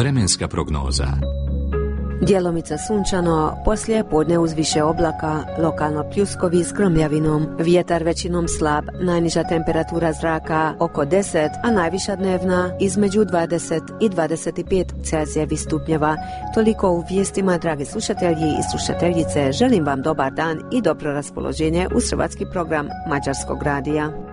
Vremenska prognoza. Djelomice sunčano, poslije podne uz više oblaka, lokalno pljuskovi s grmljavinom, vjetar većinom slab, najniža temperatura zraka oko 10, a najviša dnevna između 20 i 25 Celzijevih stupnjeva. Toliko u vijestima, dragi slušatelji i slušateljice. Želim vam dobar dan i dobro raspoloženje uz hrvatski program Mađarskog radija.